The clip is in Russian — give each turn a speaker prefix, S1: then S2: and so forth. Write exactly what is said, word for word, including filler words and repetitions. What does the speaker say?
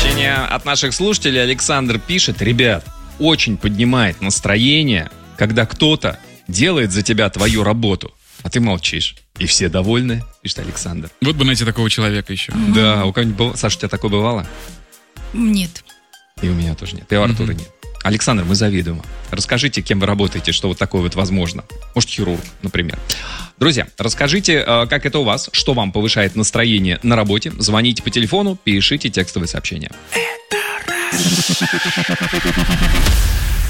S1: Сообщение от наших слушателей. Александр пишет: ребят, очень поднимает настроение, когда кто-то делает за тебя твою работу, а ты молчишь. И все довольны, пишет Александр.
S2: Вот бы найти такого человека еще.
S1: Mm-hmm. Да, у кого-нибудь было... Саша, у тебя такое бывало?
S3: Нет.
S1: И у меня тоже нет. И у Артура mm-hmm. нет. Александр, мы завидуем. Расскажите, кем вы работаете, что вот такое вот возможно. Может, хирург, например. Друзья, расскажите, как это у вас, что вам повышает настроение на работе. Звоните по телефону, пишите текстовые сообщения. Это